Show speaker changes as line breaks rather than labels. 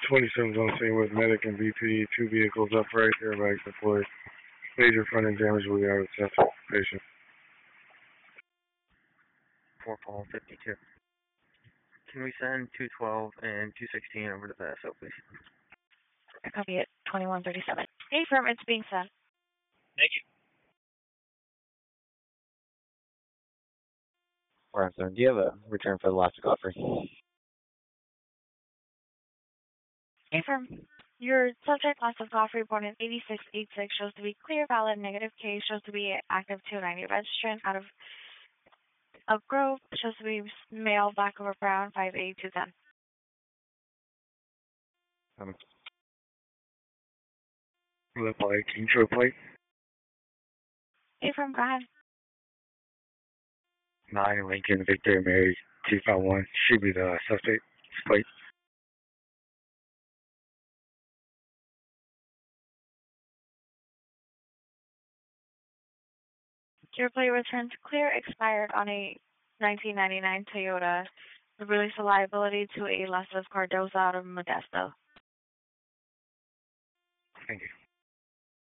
27's on scene with medic and BP. Two vehicles upright, airbags deployed. Major front-end damage. We are assessing patient.
4 Paul 52. Can we send 212 and 216 over to the SO, please?
I copy it. 2137. Hey, firm, it's being sent.
Thank you.
Warren, do you have a return for the last recovery?
Hey, firm. Your subject last of cough report in 8686 shows to be clear, valid, negative case, shows to be active 290 registrant out of Elk Grove, shows to be male, black over brown, 5'8", 210.
Left by King Troy Plate.
Hey, firm, go ahead.
9 Lincoln Victor Mary 251. Should be the suspect. Plate.
Your plate returns clear, expired on a 1999 Toyota. Release the liability to a Lexus Cardoza out of Modesto.
Thank you.